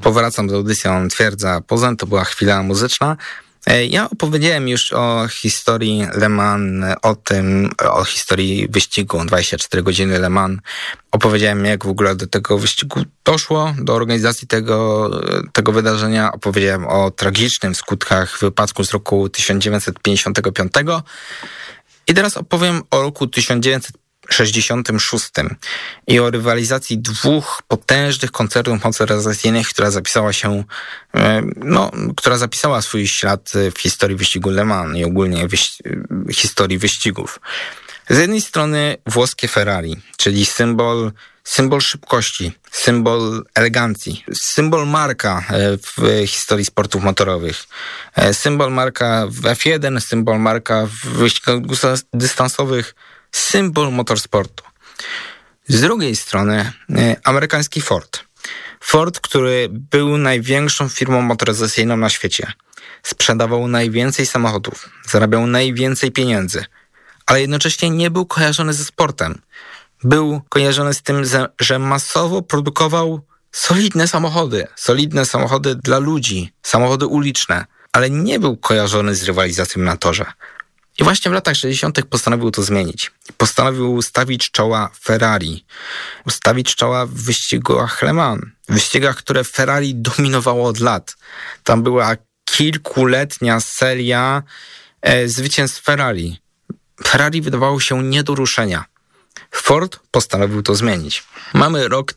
Powracam z audycją Twierdza Poznań, to była chwila muzyczna. Ja opowiedziałem już o historii Le Mans, o historii wyścigu 24 godziny Le Mans. Opowiedziałem, jak w ogóle do tego wyścigu doszło, do organizacji tego wydarzenia. Opowiedziałem o tragicznym skutkach wypadku z roku 1955. I teraz opowiem o roku 1966 i o rywalizacji dwóch potężnych koncernów motoryzacyjnych, która zapisała swój ślad w historii wyścigu Le Mans i ogólnie w historii wyścigów. Z jednej strony włoskie Ferrari, czyli symbol szybkości, symbol elegancji, symbol marka w historii sportów motorowych, symbol marka w F1, symbol marka w wyścigach dystansowych, symbol motorsportu. Z drugiej strony amerykański Ford. Ford, który był największą firmą motoryzacyjną na świecie. Sprzedawał najwięcej samochodów, zarabiał najwięcej pieniędzy, ale jednocześnie nie był kojarzony ze sportem. Był kojarzony z tym, że masowo produkował solidne samochody dla ludzi, samochody uliczne, ale nie był kojarzony z rywalizacją na torze. I właśnie w latach 60. postanowił to zmienić. Postanowił stawić czoła Ferrari. Stawić czoła w wyścigach Le Mans. W wyścigach, które Ferrari dominowało od lat. Tam była kilkuletnia seria zwycięstw Ferrari. Ferrari wydawało się nie do ruszenia. Ford postanowił to zmienić. Mamy rok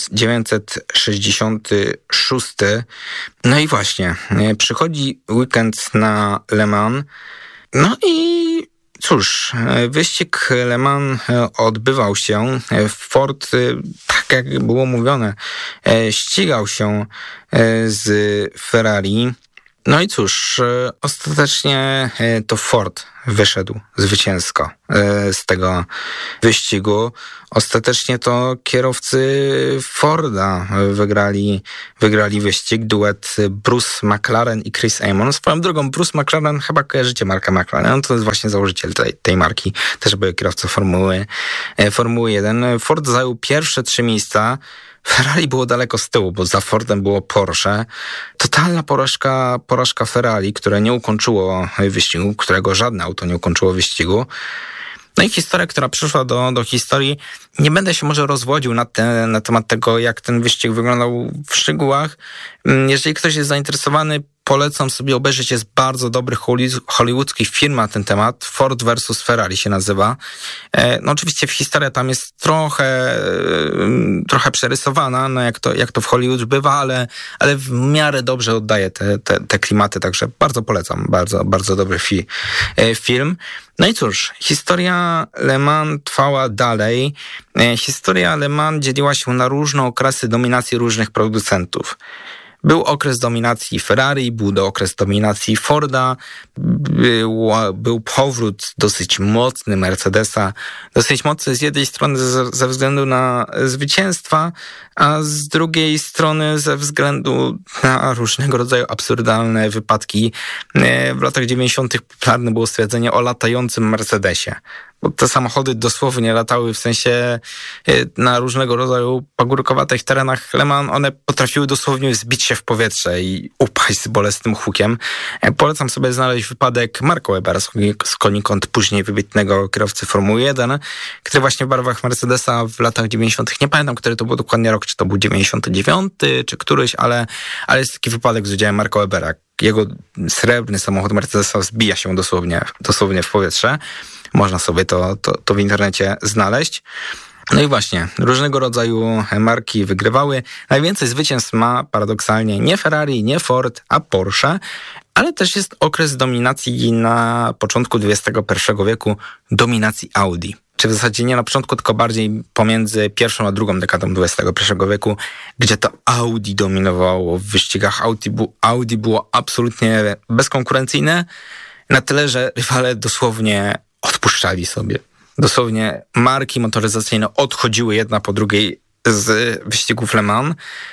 1966. No i właśnie, przychodzi weekend na Le Mans. No i cóż, wyścig Le Mans odbywał się. Ford, tak jak było mówione, ścigał się z Ferrari. No i cóż, ostatecznie to Ford wyszedł zwycięsko z tego wyścigu. Ostatecznie to kierowcy Forda wygrali wyścig, duet Bruce McLaren i Chris Amon. Swoją drogą, Bruce McLaren, chyba kojarzycie markę McLaren, to jest właśnie założyciel tej marki, też był kierowcą Formuły 1. Ford zajął pierwsze 3 miejsca. Ferrari było daleko z tyłu, bo za Fordem było Porsche. Totalna porażka Ferrari, które nie ukończyło wyścigu, którego żadne auto nie ukończyło wyścigu. No i historia, która przyszła do historii, nie będę się może rozwodził na temat tego, jak ten wyścig wyglądał w szczegółach. Jeżeli ktoś jest zainteresowany, polecam sobie obejrzeć, jest bardzo dobry hollywoodzki film na ten temat. Ford vs. Ferrari się nazywa. No oczywiście historia tam jest trochę przerysowana, no jak to w Hollywood bywa, ale w miarę dobrze oddaje te klimaty, także bardzo polecam. Bardzo, bardzo dobry film. No i cóż, historia Le Mans trwała dalej. Historia Le Mans dzieliła się na różne okresy dominacji różnych producentów. Był okres dominacji Ferrari, był okres dominacji Forda, był powrót dosyć mocny Mercedesa, dosyć mocny z jednej strony ze względu na zwycięstwa, a z drugiej strony ze względu na różnego rodzaju absurdalne wypadki. W latach 90. popularne było stwierdzenie o latającym Mercedesie. Bo te samochody dosłownie latały, w sensie na różnego rodzaju pagórkowatych terenach Le Mans, one potrafiły dosłownie zbić się w powietrze i upaść z bolesnym hukiem. Polecam sobie znaleźć wypadek Marka Webera skądinąd później wybitnego kierowcy Formuły 1, który właśnie w barwach Mercedesa w latach 90. nie pamiętam, który to był dokładnie rok, czy to był 99, czy któryś, ale jest taki wypadek z udziałem Marka Webera. Jego srebrny samochód Mercedesa zbija się dosłownie w powietrze. Można sobie to w internecie znaleźć. No i właśnie, różnego rodzaju marki wygrywały. Najwięcej zwycięstw ma paradoksalnie nie Ferrari, nie Ford, a Porsche, ale też jest okres dominacji na początku XXI wieku, dominacji Audi. Czy w zasadzie nie na początku, tylko bardziej pomiędzy pierwszą a drugą dekadą XXI wieku, gdzie to Audi dominowało w wyścigach. Audi było absolutnie bezkonkurencyjne, na tyle, że rywale dosłownie odpuszczali sobie. Dosłownie marki motoryzacyjne odchodziły jedna po drugiej z wyścigów Le Mans.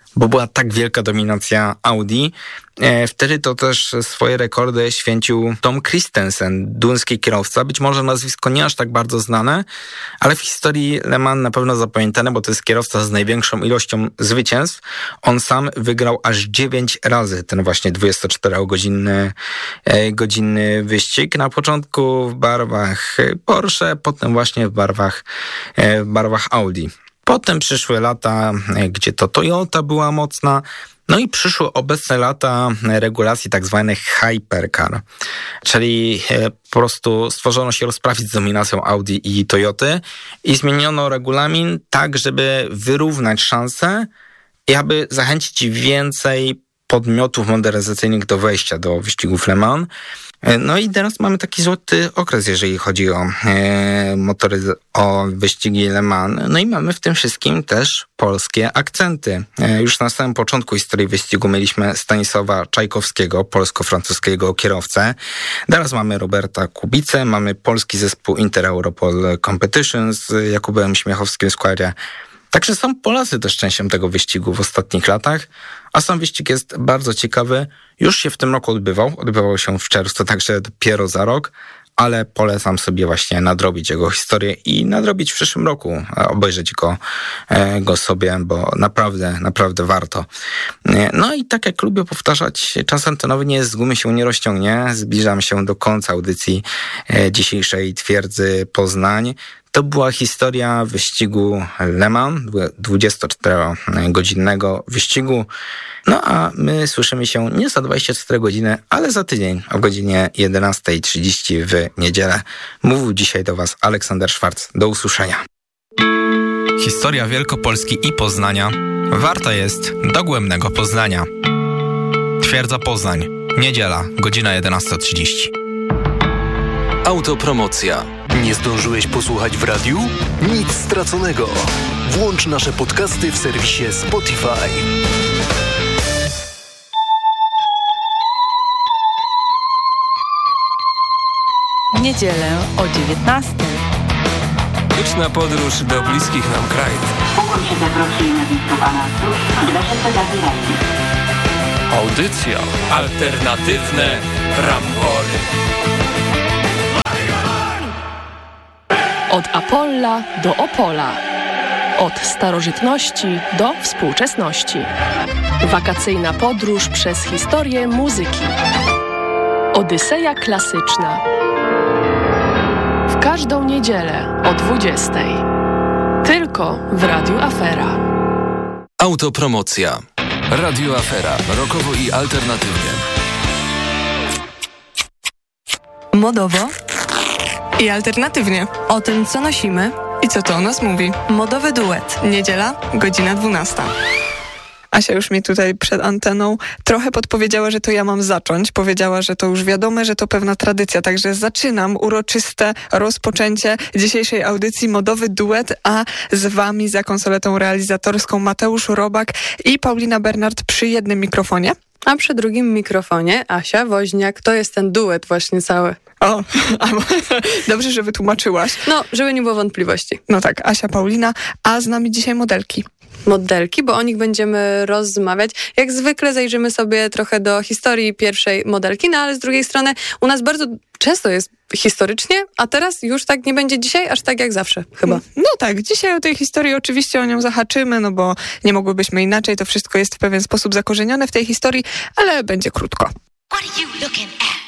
bo była tak wielka dominacja Audi. Wtedy to też swoje rekordy święcił Tom Christensen, duński kierowca. Być może nazwisko nie aż tak bardzo znane, ale w historii Le Mans na pewno zapamiętane, bo to jest kierowca z największą ilością zwycięstw. On sam wygrał aż 9 razy ten właśnie 24-godzinny wyścig. Na początku w barwach Porsche, potem właśnie w barwach Audi. Potem przyszły lata, gdzie to Toyota była mocna, no i przyszły obecne lata regulacji tak zwanych hypercar, czyli po prostu stworzono się rozprawić z dominacją Audi i Toyoty i zmieniono regulamin tak, żeby wyrównać szanse i aby zachęcić więcej podmiotów motoryzacyjnych do wejścia do wyścigów Le Mans. No i teraz mamy taki złoty okres, jeżeli chodzi o wyścigi Le Mans. No i mamy w tym wszystkim też polskie akcenty. Już na samym początku historii wyścigu mieliśmy Stanisława Czajkowskiego, polsko-francuskiego kierowcę. Teraz mamy Roberta Kubicę, mamy polski zespół Inter-Europol Competition z Jakubem Śmiechowskim w składzie. Także są Polacy też częścią tego wyścigu w ostatnich latach, a sam wyścig jest bardzo ciekawy. Już się w tym roku odbywał się w czerwcu, także dopiero za rok, ale polecam sobie właśnie nadrobić jego historię i nadrobić w przyszłym roku, obejrzeć go sobie, bo naprawdę warto. No i tak jak lubię powtarzać, czas antenowy nie jest z gumy się nie rozciągnie. Zbliżam się do końca audycji dzisiejszej Twierdzy Poznań. To była historia wyścigu Le Mans, 24-godzinnego wyścigu. No a my słyszymy się nie za 24 godziny, ale za tydzień o godzinie 11:30 w niedzielę. Mówił dzisiaj do Was Aleksander Szwarc. Do usłyszenia. Historia Wielkopolski i Poznania warta jest dogłębnego poznania. Twierdza Poznań, niedziela, godzina 11:30. Autopromocja. Nie zdążyłeś posłuchać w radiu? Nic straconego. Włącz nasze podcasty w serwisie Spotify. W niedzielę o 19:00. Liczna podróż do bliskich nam krajów. Pokój się zaprosuje na miejscu pana cóż, dlaczego zabierajcie. Audycja. Alternatywne rambory. Od Apolla do Opola. Od starożytności do współczesności. Wakacyjna podróż przez historię muzyki. Odyseja klasyczna. W każdą niedzielę o 20:00. Tylko w Radiu Afera. Autopromocja. Radio Afera. Rockowo i alternatywnie. Modowo i alternatywnie. o tym, co nosimy I co to o nas mówi? Modowy duet. Niedziela, godzina 12:00. Asia już mi tutaj przed anteną trochę podpowiedziała, że to ja mam zacząć. Powiedziała, że to już wiadome, że to pewna tradycja. Także zaczynam uroczyste rozpoczęcie dzisiejszej audycji Modowy Duet, a z wami za konsoletą realizatorską Mateusz Robak i Paulina Bernard przy jednym mikrofonie. A przy drugim mikrofonie Asia Woźniak. To jest ten duet właśnie cały. O, dobrze, że wytłumaczyłaś. No, żeby nie było wątpliwości. No tak, Asia, Paulina, a z nami dzisiaj modelki. Modelki, bo o nich będziemy rozmawiać. Jak zwykle zajrzymy sobie trochę do historii pierwszej modelki, no ale z drugiej strony u nas bardzo często jest historycznie, a teraz już tak nie będzie dzisiaj, aż tak jak zawsze chyba. No tak, dzisiaj o tej historii oczywiście o nią zahaczymy, no bo nie mogłybyśmy inaczej, to wszystko jest w pewien sposób zakorzenione w tej historii, ale będzie krótko. What are you looking at?